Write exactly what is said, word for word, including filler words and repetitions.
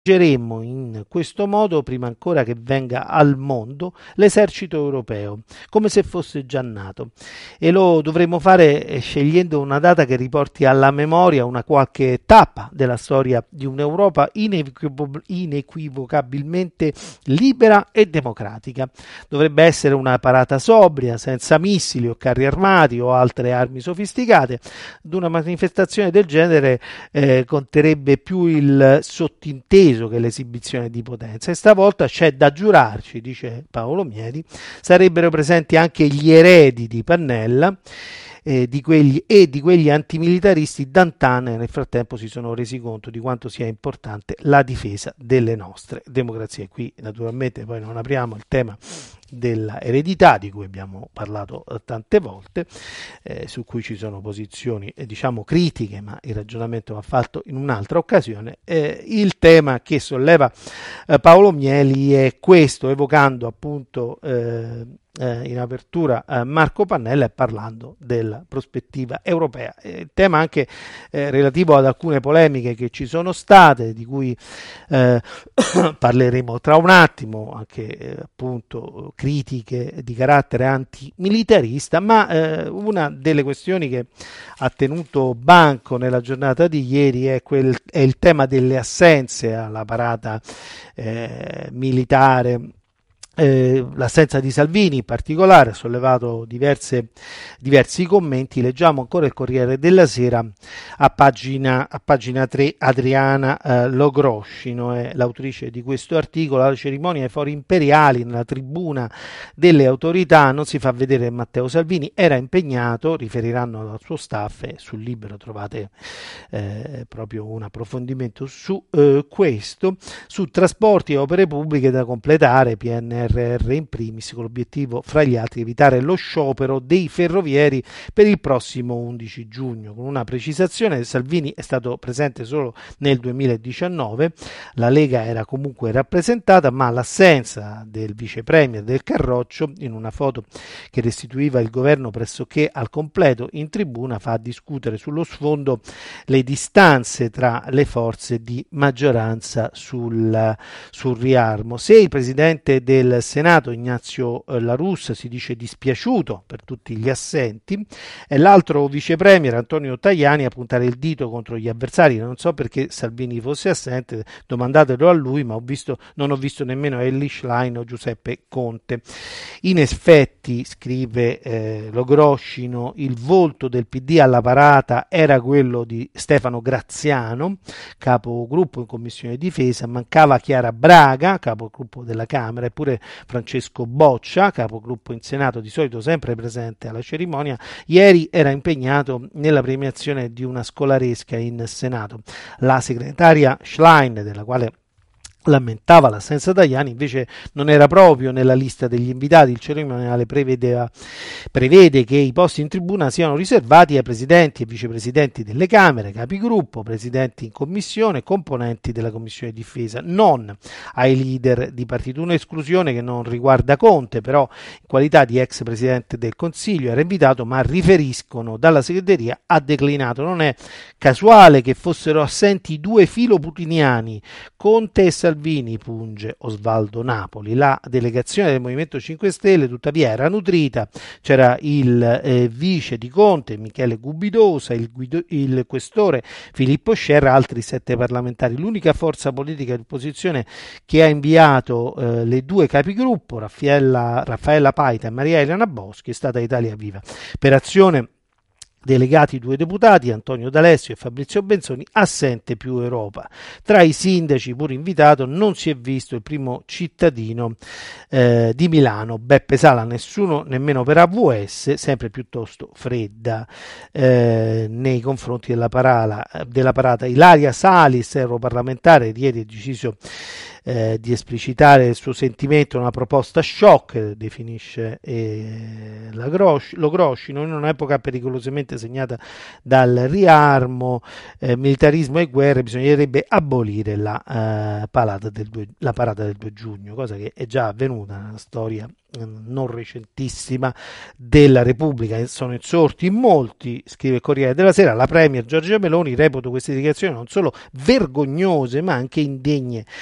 Geremmo in questo modo, prima ancora che venga al mondo, l'esercito europeo, come se fosse già nato. E lo dovremmo fare eh, scegliendo una data che riporti alla memoria una qualche tappa della storia di un'Europa inequivoc- inequivocabilmente libera e democratica. Dovrebbe essere una parata sobria, senza missili o carri armati o altre armi sofisticate. Ad una manifestazione del genere eh, conterebbe più il sottinteso che l'esibizione di potenza, e stavolta c'è da giurarci, dice Paolo Mieli, sarebbero presenti anche gli eredi di Pannella eh, di quegli, e di quegli antimilitaristi d'antan, nel frattempo si sono resi conto di quanto sia importante la difesa delle nostre democrazie. Qui naturalmente poi non apriamo il tema della eredità, di cui abbiamo parlato eh, tante volte, eh, su cui ci sono posizioni eh, diciamo critiche, ma il ragionamento va fatto in un'altra occasione. Eh, il tema che solleva eh, Paolo Mieli è questo, evocando appunto eh, eh, in apertura eh, Marco Pannella e parlando della prospettiva europea. Eh, il tema anche eh, relativo ad alcune polemiche che ci sono state, di cui eh, parleremo tra un attimo, anche eh, appunto critiche di carattere antimilitarista, ma eh, una delle questioni che ha tenuto banco nella giornata di ieri è, quel, è il tema delle assenze alla parata eh, militare. Eh, l'assenza di Salvini in particolare ha sollevato diverse, diversi commenti. Leggiamo ancora il Corriere della Sera a pagina, a pagina tre. Adriana eh, Logroscino è l'autrice di questo articolo. Alla cerimonia ai fori imperiali nella tribuna delle autorità non si fa vedere Matteo Salvini, era impegnato, riferiranno al suo staff, e sul Libero trovate eh, proprio un approfondimento su eh, questo, su trasporti e opere pubbliche da completare, P N R R in primis, con l'obiettivo fra gli altri evitare lo sciopero dei ferrovieri per il prossimo undici giugno. Con una precisazione: Salvini è stato presente solo nel duemiladiciannove, la Lega era comunque rappresentata, ma l'assenza del vice premier del Carroccio in una foto che restituiva il governo pressoché al completo in tribuna fa discutere sullo sfondo le distanze tra le forze di maggioranza sul, sul riarmo. Se il presidente del Senato Ignazio La Russa si dice dispiaciuto per tutti gli assenti, è l'altro vice premier Antonio Tajani a puntare il dito contro gli avversari. Non so perché Salvini fosse assente, domandatelo a lui, ma ho visto, non ho visto nemmeno Elly Schlein o Giuseppe Conte. In effetti, scrive eh, Logroscino, il volto del P D alla parata era quello di Stefano Graziano, capogruppo in Commissione Difesa, mancava Chiara Braga, capogruppo della Camera, eppure Francesco Boccia, capogruppo in Senato, di solito sempre presente alla cerimonia, ieri era impegnato nella premiazione di una scolaresca in Senato. La segretaria Schlein, della quale lamentava l'assenza Tajani, invece non era proprio nella lista degli invitati. Il cerimoniale prevedeva, prevede che i posti in tribuna siano riservati ai presidenti e vicepresidenti delle Camere, capigruppo, presidenti in commissione e componenti della Commissione Difesa, non ai leader di partito. Un'esclusione che non riguarda Conte, però in qualità di ex presidente del Consiglio era invitato, ma riferiscono dalla segreteria ha declinato. Non è casuale che fossero assenti due filoputiniani, Conte e Salvini, punge Osvaldo Napoli. La delegazione del Movimento cinque Stelle tuttavia era nutrita, c'era il eh, vice di Conte Michele Gubidosa, il, guido, il questore Filippo Scerra, altri sette parlamentari. L'unica forza politica di opposizione che ha inviato eh, le due capigruppo, Raffaella, Raffaella Paita e Maria Elena Boschi, è stata Italia Viva. Per Azione delegati due deputati, Antonio D'Alessio e Fabrizio Benzoni, assente più Europa. Tra i sindaci pur invitato non si è visto il primo cittadino eh, di Milano, Beppe Sala, nessuno nemmeno per A V S, sempre piuttosto fredda eh, nei confronti della, parala, della parata. Ilaria Salis, europarlamentare, ieri ha deciso eh, di esplicitare il suo sentimento, una proposta shock, definisce eh, la Gros- lo Groscino, in un'epoca pericolosamente segnata dal riarmo, eh, militarismo e guerre, bisognerebbe abolire la, eh, parata del due, la parata del due giugno, cosa che è già avvenuta nella storia non recentissima della Repubblica. Sono insorti in molti, scrive il Corriere della Sera, la Premier Giorgia Meloni reputa queste dichiarazioni non solo vergognose ma anche indegne